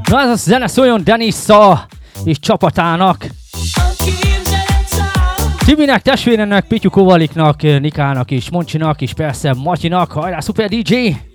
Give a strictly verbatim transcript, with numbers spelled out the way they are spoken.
Na ez a zene szóljon Denissza és csapatának. Tibinek, testvérenek, Pityu Kovaliknak, Nikának és Moncsinak és persze Matyinak. Hajrá, szuper dé dzsé!